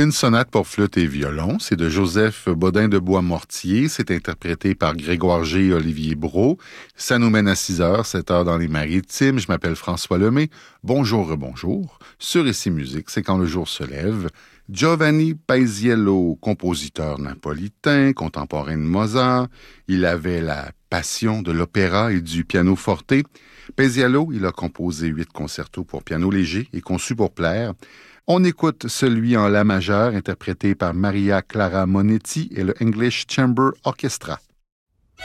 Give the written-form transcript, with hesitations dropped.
Une sonate pour flûte et violon, c'est de Joseph Bodin de Bois-Mortier. C'est interprété par Grégoire G. et Olivier Brault. Ça nous mène à 6h, 7h dans les Maritimes. Je m'appelle François Lemay. Bonjour, bonjour. Sur Ici Musique, c'est quand le jour se lève. Giovanni Paisiello, compositeur napolitain, contemporain de Mozart. Il avait la passion de l'opéra et du piano forte. Paisiello, il a composé 8 concertos pour piano léger et conçus pour plaire. On écoute celui en la majeure, interprété par Maria Clara Monetti et le English Chamber Orchestra.